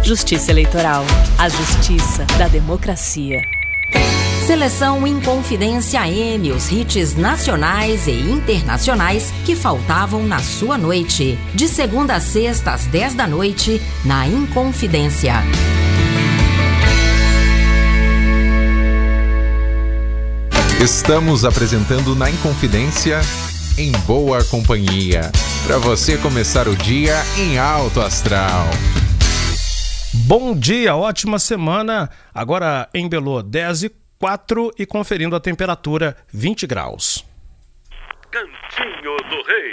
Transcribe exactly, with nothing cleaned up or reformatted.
Justiça Eleitoral, a justiça da democracia. Seleção Inconfidência M, os hits nacionais e internacionais que faltavam na sua noite. De segunda a sexta às dez da noite, na Inconfidência. Estamos apresentando na Inconfidência, em boa companhia, para você começar o dia em alto astral. Bom dia, ótima semana. Agora em Belo, dez e quatro e conferindo a temperatura vinte graus. Cantinho do Rei.